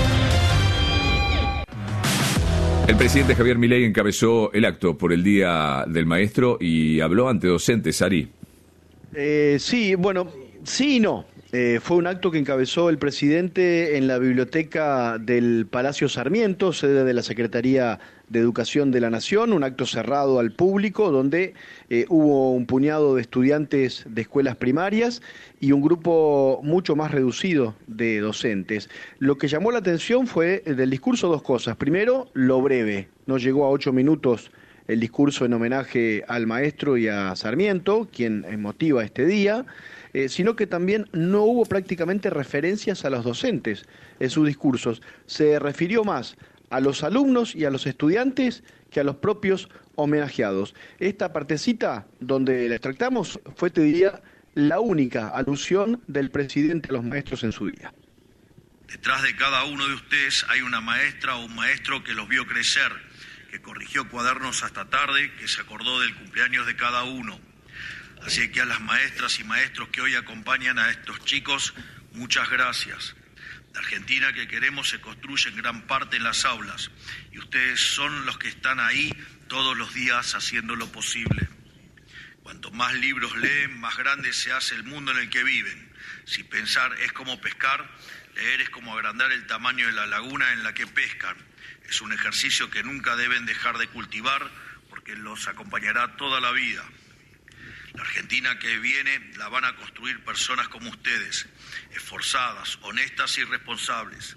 El presidente Javier Milei encabezó el acto por el Día del Maestro y habló ante docentes, Ari. Eh, sí, bueno, sí y no. Eh, fue un acto que encabezó el presidente en la biblioteca del Palacio Sarmiento, sede de la Secretaría de Educación de la Nación, un acto cerrado al público donde eh, hubo un puñado de estudiantes de escuelas primarias y un grupo mucho más reducido de docentes. Lo que llamó la atención fue del discurso dos cosas. Primero, lo breve. No llegó a ocho minutos el discurso en homenaje al maestro y a Sarmiento, quien motiva este día. Eh, sino que también no hubo prácticamente referencias a los docentes en sus discursos. Se refirió más a los alumnos y a los estudiantes que a los propios homenajeados. Esta partecita donde la extractamos fue, te diría, la única alusión del presidente a los maestros en su día. Detrás de cada uno de ustedes hay una maestra o un maestro que los vio crecer, que corrigió cuadernos hasta tarde, que se acordó del cumpleaños de cada uno. Así que a las maestras y maestros que hoy acompañan a estos chicos, muchas gracias. La Argentina que queremos se construye en gran parte en las aulas y ustedes son los que están ahí todos los días haciendo lo posible. Cuanto más libros leen, más grande se hace el mundo en el que viven. Si pensar es como pescar, leer es como agrandar el tamaño de la laguna en la que pescan. Es un ejercicio que nunca deben dejar de cultivar porque los acompañará toda la vida. La Argentina que viene la van a construir personas como ustedes, esforzadas, honestas y responsables.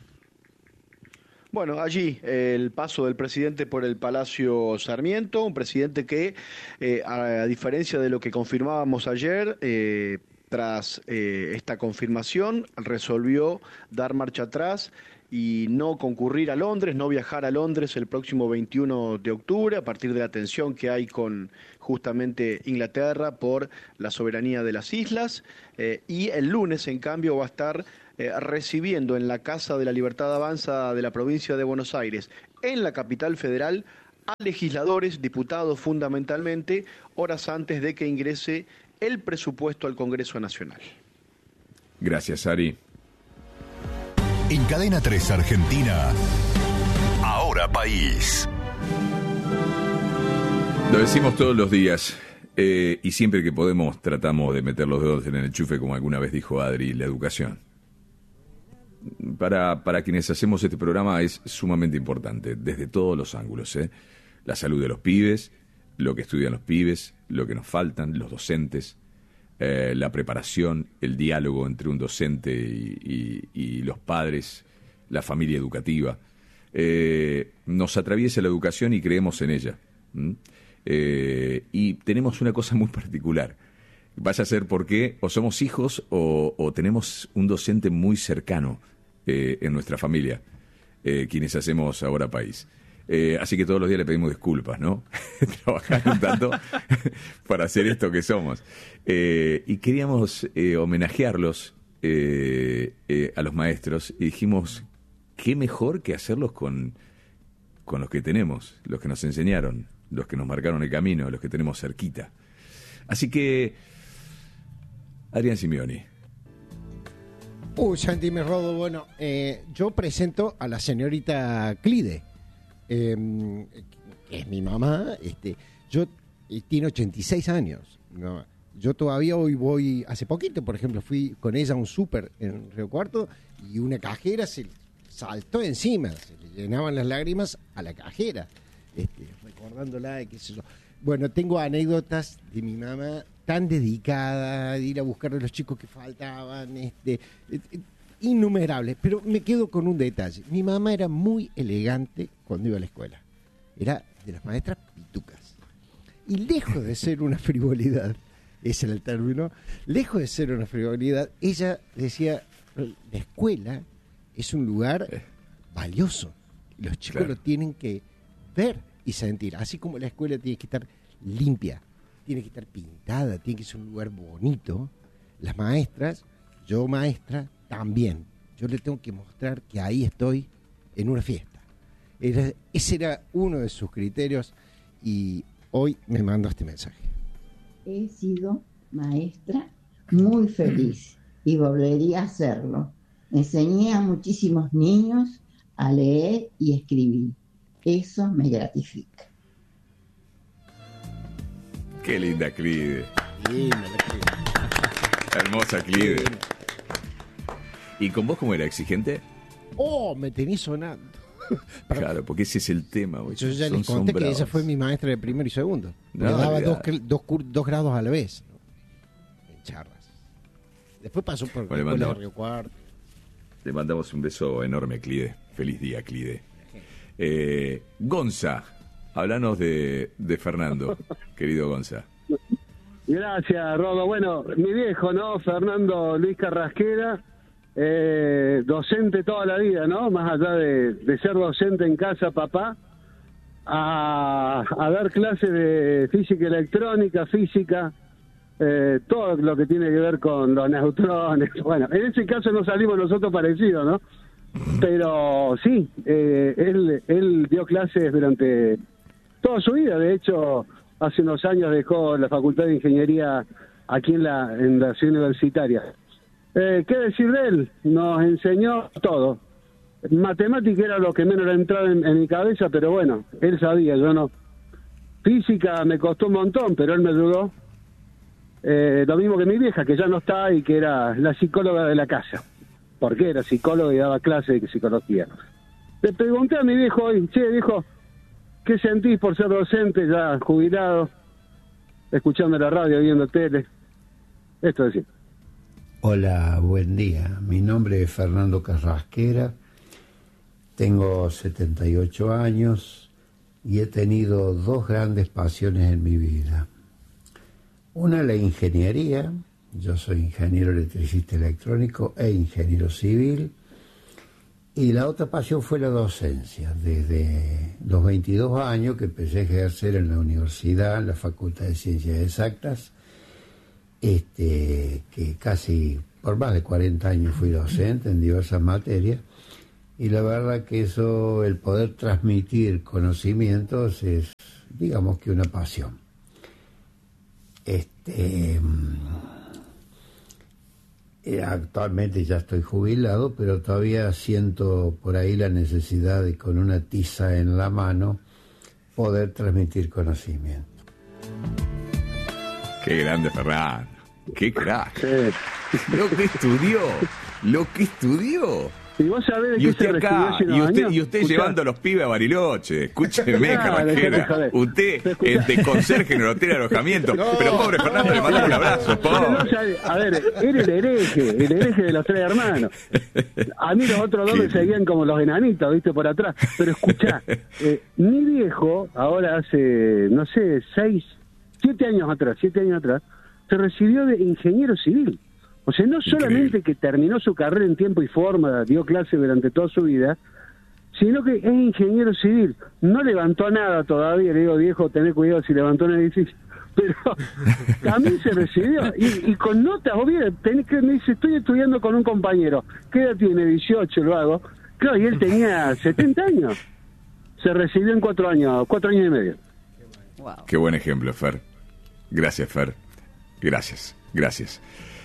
Bueno, allí eh, el paso del presidente por el Palacio Sarmiento, un presidente que, eh, a, a diferencia de lo que confirmábamos ayer, eh, tras eh, esta confirmación, resolvió dar marcha atrás y no concurrir a Londres, no viajar a Londres el próximo veintiuno de octubre, a partir de la tensión que hay con justamente Inglaterra por la soberanía de las islas, eh, y el lunes, en cambio, va a estar eh, recibiendo en la Casa de la Libertad Avanza de la provincia de Buenos Aires, en la capital federal, a legisladores, diputados fundamentalmente, horas antes de que ingrese el presupuesto al Congreso Nacional. Gracias, Ari. En Cadena tres Argentina, Ahora País. Lo decimos todos los días, Eh, y siempre que podemos tratamos de meter los dedos en el enchufe, como alguna vez dijo Adri, la educación. Para, para quienes hacemos este programa es sumamente importante, desde todos los ángulos, ¿eh? La salud de los pibes, lo que estudian los pibes, lo que nos faltan, los docentes, eh, la preparación, el diálogo entre un docente y, y, y los padres, la familia educativa. Eh, nos atraviesa la educación y creemos en ella. ¿Mm? Eh, y tenemos una cosa muy particular. Vaya a ser porque o somos hijos o, o tenemos un docente muy cercano eh, en nuestra familia, eh, quienes hacemos Ahora País. Eh, así que todos los días le pedimos disculpas, ¿no? Trabajar un tanto para hacer esto que somos. Eh, y queríamos eh, homenajearlos eh, eh, a los maestros y dijimos, qué mejor que hacerlos con, con los que tenemos, los que nos enseñaron, los que nos marcaron el camino, los que tenemos cerquita. Así que, Adrián Simeoni. Uy, Santi me rodo. Bueno, eh, yo presento a la señorita Clide, eh, que es mi mamá. Este, yo eh, tiene ochenta y seis años. Mi mamá. Yo todavía hoy voy, hace poquito, por ejemplo, fui con ella a un súper en Río Cuarto y una cajera se saltó encima, se le llenaban las lágrimas a la cajera, este, recordándola de qué sé yo. Bueno, tengo anécdotas de mi mamá tan dedicada, de ir a buscar a los chicos que faltaban, este, eh, innumerables, pero me quedo con un detalle. Mi mamá era muy elegante cuando iba a la escuela. Era de las maestras pitucas. Y lejos de ser una frivolidad, ese era el término, lejos de ser una frivolidad, ella decía, la escuela es un lugar valioso. Los chicos claro. lo tienen que ver y sentir. Así como la escuela tiene que estar limpia, tiene que estar pintada, tiene que ser un lugar bonito. Las maestras, yo maestra, también. Yo le tengo que mostrar que ahí estoy en una fiesta. Era, ese era uno de sus criterios y hoy me mandó este mensaje. He sido maestra muy feliz y volvería a hacerlo. Enseñé a muchísimos niños a leer y escribir. Eso me gratifica. Qué linda Clide. Linda la Clide. Hermosa Clide. ¿Y con vos cómo era? ¿Exigente? Oh, me tenés sonando. Claro, porque ese es el tema. Güey. Yo ya son, les conté que bravos. Ella fue mi maestra de primero y segundo. No, me daba dos, olvidate. dos, dos grados a la vez. En charlas. Después pasó por Bueno, la escuela de mandamos, Río Cuarto. Le mandamos un beso enorme, Clide. Feliz día, Clide. Eh, Gonza, háblanos de, de Fernando, querido Gonza. Gracias, Rodo. Bueno, mi viejo, ¿no? Fernando Luis Carrasquera, eh, docente toda la vida, ¿no? Más allá de, de ser docente en casa, papá, a, a dar clases de física electrónica, física, eh, todo lo que tiene que ver con los neutrones. Bueno, en ese caso no salimos nosotros parecidos, ¿no? Pero sí, eh, él, él dio clases durante toda su vida. De hecho, hace unos años dejó la Facultad de Ingeniería aquí en la, en la ciudad universitaria. Eh, ¿Qué decir de él? Nos enseñó todo. Matemática era lo que menos le entraba en, en mi cabeza, pero bueno, él sabía, yo no. Física me costó un montón, pero él me ayudó. Eh, lo mismo que mi vieja, que ya no está y que era la psicóloga de la casa. Porque era psicólogo y daba clases de psicología. Le pregunté a mi viejo hoy, che, viejo, ¿qué sentís por ser docente ya jubilado, escuchando la radio, viendo tele? Esto decía. Hola, buen día. Mi nombre es Fernando Carrasquera, tengo setenta y ocho años y he tenido dos grandes pasiones en mi vida. Una, la ingeniería. Yo soy ingeniero electricista electrónico e ingeniero civil. Y la otra pasión fue la docencia. Desde los veintidós años que empecé a ejercer en la universidad, en la Facultad de Ciencias Exactas, este, que casi por más de cuarenta años fui docente en diversas materias. Y la verdad que eso, el poder transmitir conocimientos es, digamos que una pasión. Este... Actualmente ya estoy jubilado, pero todavía siento por ahí la necesidad de, con una tiza en la mano, poder transmitir conocimiento. Qué grande Ferran. Qué crack. Sí. Lo que estudió. Lo que estudió. Y vos sabés de y qué usted se acá, recibió y usted, años. y usted Escuchá. llevando a los pibes a Bariloche. Escúcheme, Claro, Carrasquera. dejate joder. Usted, Escuchá. el de conserje en el hotel de alojamiento. No. Pero pobre Fernando, le mandamos un abrazo, Pero no, pobre. sabe- a ver, era el hereje, el hereje de los tres hermanos. A mí los otros dos me seguían como los enanitos, viste, por atrás. Pero escuchá, eh, mi viejo, ahora hace, no sé, seis, siete años atrás, siete años atrás, se recibió de ingeniero civil. O sea, no solamente que terminó su carrera en tiempo y forma, dio clase durante toda su vida, sino que es ingeniero civil. No levantó nada todavía, le digo, viejo, tené cuidado si levantó un edificio. Pero también se recibió, y, y con notas, obvio, tenés que, me dice, estoy estudiando con un compañero, ¿qué edad tiene? dieciocho, lo hago. Claro, y él tenía setenta años. Se recibió en cuatro años, cuatro años y medio. Qué buen ejemplo, Fer. Gracias, Fer. Gracias, gracias.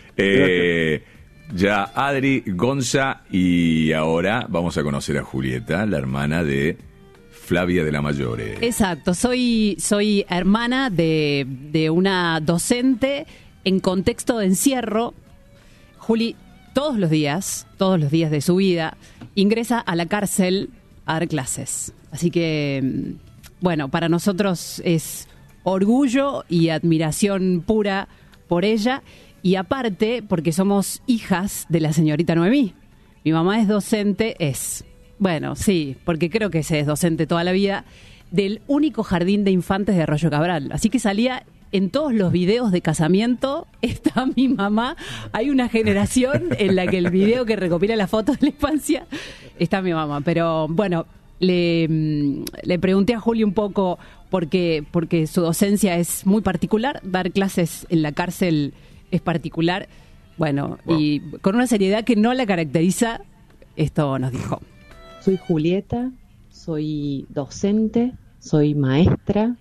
Eh, ya Adri, Gonza, y ahora vamos a conocer a Julieta, la hermana de Flavia de la Mayore. Exacto, soy, soy hermana de, de una docente en contexto de encierro. Juli, todos los días, todos los días de su vida, ingresa a la cárcel a dar clases. Así que, bueno, para nosotros es orgullo y admiración pura por ella. Y aparte, porque somos hijas de la señorita Noemí. Mi mamá es docente, es, bueno, sí, porque creo que se es docente toda la vida, del único jardín de infantes de Arroyo Cabral. Así que salía en todos los videos de casamiento, está mi mamá. Hay una generación en la que el video que recopila las fotos de la infancia está mi mamá. Pero bueno, le, le pregunté a Juli un poco, porque, porque su docencia es muy particular, dar clases en la cárcel es particular, bueno, wow. Y con una seriedad que no la caracteriza, esto nos dijo. Soy Julieta, soy docente, soy maestra,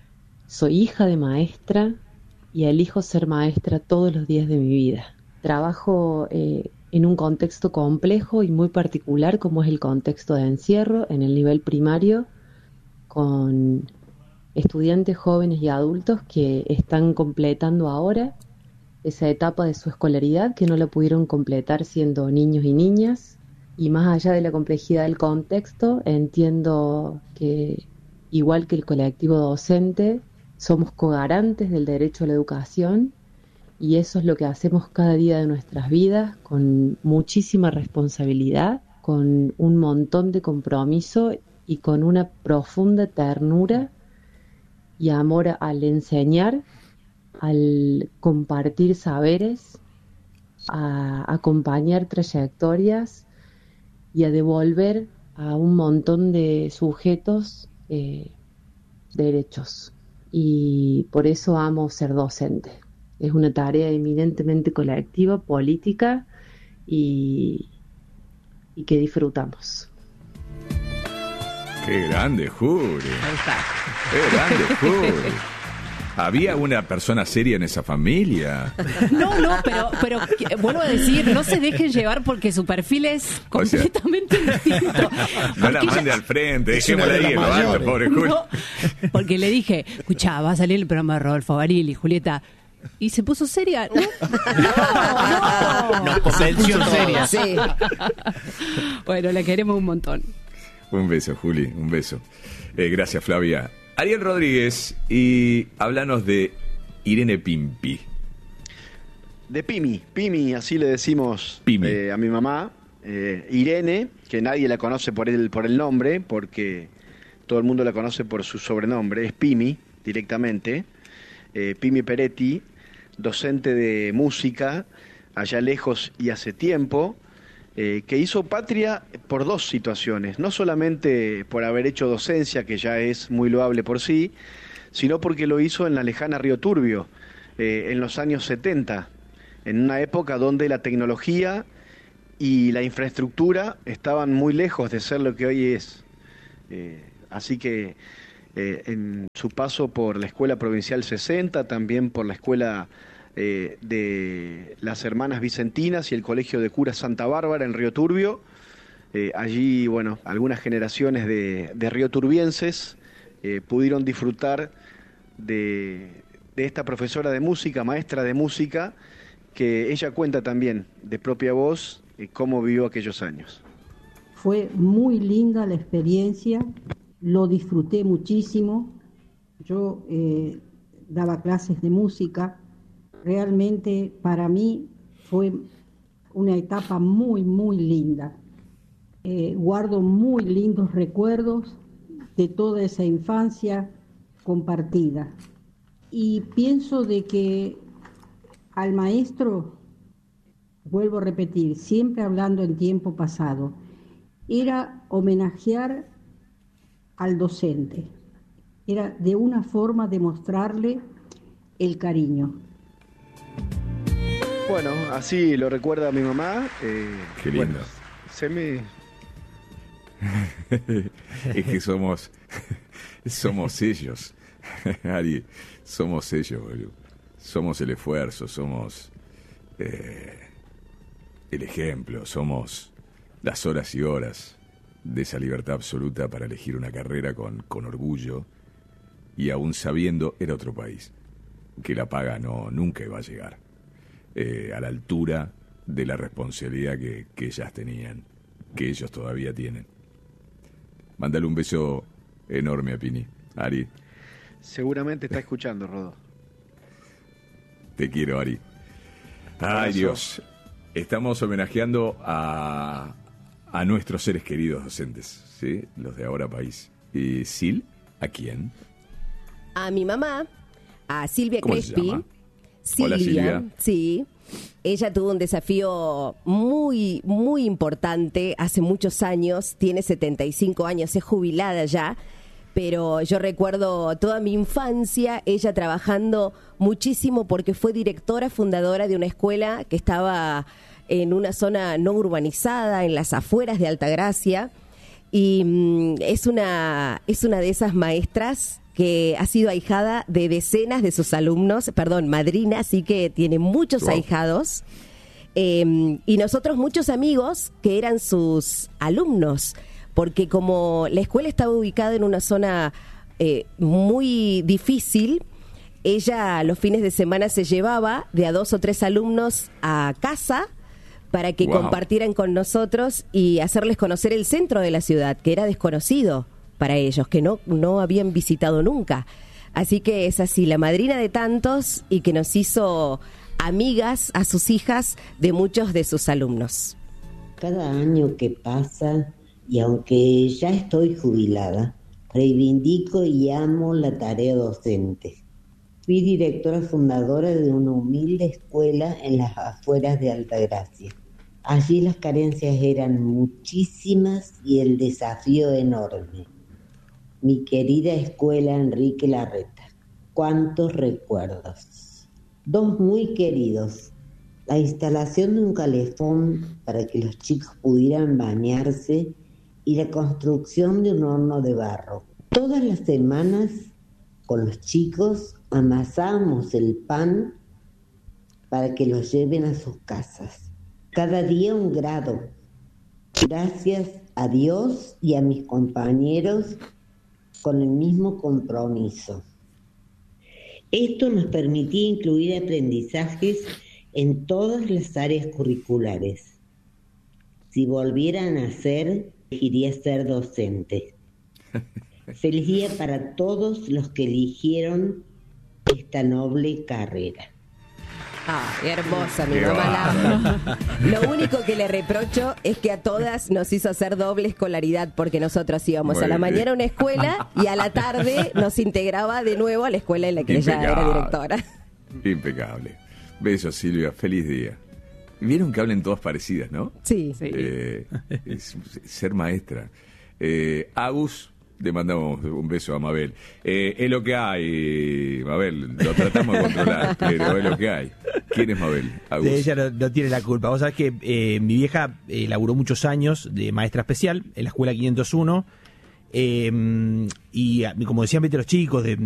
soy hija de maestra y elijo ser maestra todos los días de mi vida. Trabajo eh, en un contexto complejo y muy particular como es el contexto de encierro en el nivel primario, con estudiantes jóvenes y adultos que están completando ahora esa etapa de su escolaridad que no la pudieron completar siendo niños y niñas. Y más allá de la complejidad del contexto, entiendo que, igual que el colectivo docente, somos cogarantes del derecho a la educación, y eso es lo que hacemos cada día de nuestras vidas, con muchísima responsabilidad, con un montón de compromiso y con una profunda ternura y amor al enseñar, al compartir saberes, a acompañar trayectorias y a devolver a un montón de sujetos eh, derechos. Y por eso amo ser docente. Es una tarea eminentemente colectiva, política y, y que disfrutamos. ¡Qué grande, Juli! Ahí está. ¡Qué grande, Juli! ¿Había una persona seria en esa familia? No, no, pero, pero vuelvo a decir, no se dejen llevar porque su perfil es completamente o sea, distinto. No la mande ella, al frente, dejémosla ahí en lo alto, pobre Juli. No, porque le dije, escuchá, va a salir el programa de Rodolfo Barili, Julieta. Y se puso seria. No, no, no. Nos convenció seria. Sí. Bueno, la queremos un montón. Un beso, Juli, un beso. Eh, gracias, Flavia. Ariel Rodríguez, y háblanos de Irene Pimpi. De Pimi, Pimi, así le decimos eh, a mi mamá. Eh, Irene, que nadie la conoce por el, por el nombre, porque todo el mundo la conoce por su sobrenombre, es Pimi, directamente. Eh, Pimi Peretti, docente de música, allá lejos y hace tiempo, eh, que hizo patria por dos situaciones, no solamente por haber hecho docencia, que ya es muy loable por sí, sino porque lo hizo en la lejana Río Turbio, eh, en los años setenta, en una época donde la tecnología y la infraestructura estaban muy lejos de ser lo que hoy es. Eh, así que eh, en su paso por la Escuela Provincial sesenta, también por la Escuela eh, de las Hermanas Vicentinas y el Colegio de Curas Santa Bárbara en Río Turbio, eh, allí, bueno, algunas generaciones de, de rioturbienses eh, pudieron disfrutar de, de esta profesora de música, maestra de música, que ella cuenta también de propia voz eh, cómo vivió aquellos años. Fue muy linda la experiencia, lo disfruté muchísimo. Yo eh, daba clases de música, realmente para mí fue una etapa muy, muy linda. Eh, guardo muy lindos recuerdos de toda esa infancia compartida. Y pienso de que al maestro, vuelvo a repetir, siempre hablando en tiempo pasado, era homenajear al docente. Era de una forma de mostrarle el cariño. Bueno, así lo recuerda mi mamá. Eh, Qué lindo. Bueno, se me... Es que somos somos ellos, Ari, somos ellos, boludo. Somos el esfuerzo, somos eh, el ejemplo, somos las horas y horas de esa libertad absoluta para elegir una carrera con, con orgullo, y aún sabiendo, era otro país, que la paga no nunca iba a llegar eh, a la altura de la responsabilidad que, que ellas tenían, que ellos todavía tienen. Mándale un beso enorme a Pini. Ari. Seguramente está escuchando, Rodo. Te quiero, Ari. Ay, Dios. Estamos homenajeando a, a nuestros seres queridos docentes, ¿sí? Los de Ahora País. ¿Y Sil? ¿A quién? A mi mamá, a Silvia ¿Cómo se Crespi. llama? Silvia, Hola, Silvia. Sí. Ella tuvo un desafío muy, muy importante hace muchos años. Tiene setenta y cinco años, es jubilada ya. Pero yo recuerdo toda mi infancia, ella trabajando muchísimo porque fue directora fundadora de una escuela que estaba en una zona no urbanizada, en las afueras de Altagracia. Y mm, es una, es una de esas maestras que ha sido ahijada de decenas de sus alumnos, perdón, madrina, así que tiene muchos wow. ahijados. Eh, y nosotros muchos amigos que eran sus alumnos, porque como la escuela estaba ubicada en una zona eh, muy difícil, ella los fines de semana se llevaba de a dos o tres alumnos a casa para que wow. compartieran con nosotros y hacerles conocer el centro de la ciudad, que era desconocido para ellos, que no, no habían visitado nunca. Así que es así, la madrina de tantos y que nos hizo amigas a sus hijas de muchos de sus alumnos. Cada año que pasa, y aunque ya estoy jubilada, reivindico y amo la tarea docente. Fui directora fundadora de una humilde escuela en las afueras de Altagracia. Allí las carencias eran muchísimas y el desafío enorme. Mi querida escuela Enrique Larreta. Cuántos recuerdos. Dos muy queridos. La instalación de un calefón para que los chicos pudieran bañarse y la construcción de un horno de barro. Todas las semanas con los chicos amasamos el pan para que los lleven a sus casas. Cada día un grado. Gracias a Dios y a mis compañeros con el mismo compromiso. Esto nos permitía incluir aprendizajes en todas las áreas curriculares. Si volviera a nacer, elegiría ser docente. Feliz día para todos los que eligieron esta noble carrera. Ah, hermosa, mi mamá la ama. Lo único que le reprocho es que a todas nos hizo hacer doble escolaridad, porque nosotros íbamos Muy a la mañana a una escuela y a la tarde nos integraba de nuevo a la escuela en la que Impecable. ella era directora. Impecable. Besos, Silvia. Feliz día. Vieron que hablan todas parecidas, ¿no? Sí. sí. Eh, es, ser maestra. Eh, Agus, le mandamos un beso a Mabel. Eh, es lo que hay, Mabel. Lo tratamos de controlar, pero es lo que hay. ¿Quién es Mabel? Agus. Ella no, no tiene la culpa. Vos sabés que eh, mi vieja eh, laburó muchos años de maestra especial en la escuela quinientos uno. Eh, y como decían, viste, los chicos de